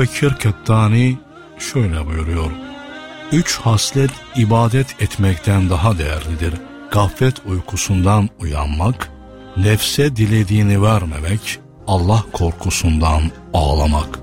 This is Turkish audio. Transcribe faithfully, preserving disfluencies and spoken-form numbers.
Bekir Kettani şöyle buyuruyor: Üç haslet ibadet etmekten daha değerlidir. Gaflet uykusundan uyanmak, nefse dilediğini vermemek, Allah korkusundan ağlamak.